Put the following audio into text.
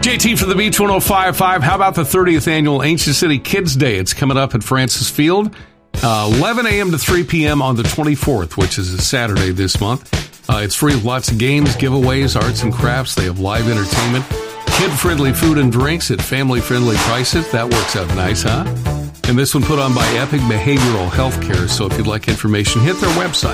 JT for the Beach 105.5. How about the 30th annual Ancient City Kids Day? It's coming up at Francis Field, 11 a.m. to 3 p.m. on the 24th, which is a Saturday this month. It's free with lots of games, giveaways, arts and crafts. They have live entertainment, kid-friendly food and drinks at family-friendly prices. That works out nice, huh? And this one put on by Epic Behavioral Healthcare. So if you'd like information, hit their website,